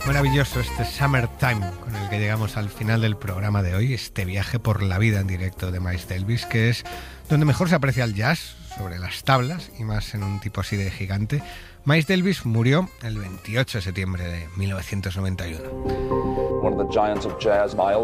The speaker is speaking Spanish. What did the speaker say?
Maravilloso este Summertime con el que llegamos al final del programa de hoy, este viaje por la vida en directo de Miles Davis, que es donde mejor se aprecia el jazz, sobre las tablas y más en un tipo así de gigante. Miles Davis murió el 28 de septiembre de 1991. One of the giants of jazz, Miles